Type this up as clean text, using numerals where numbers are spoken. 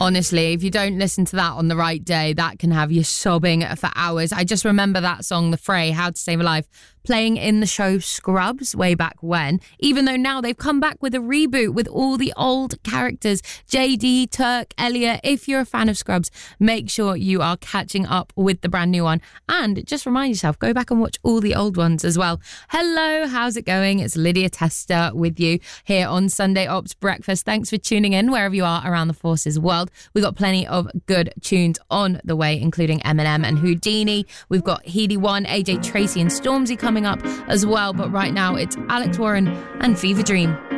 Honestly, if you don't listen to that on the right day, that can have you sobbing for hours. I just remember that song, The Fray, How to Save a Life, playing in the show Scrubs way back when, even though now they've come back with a reboot with all the old characters, JD, Turk, Elliot. If you're a fan of Scrubs, make sure you are catching up with the brand new one. And just remind yourself, go back and watch all the old ones as well. Hello, how's it going? It's Lydia Tester with you here on Sunday Ops Breakfast. Thanks for tuning in wherever you are around the Forces world. We've got plenty of good tunes on the way, including Eminem and Houdini. We've got Heedy One, AJ Tracy and Stormzy coming up as well. But right now, it's Alex Warren and Fever Dream.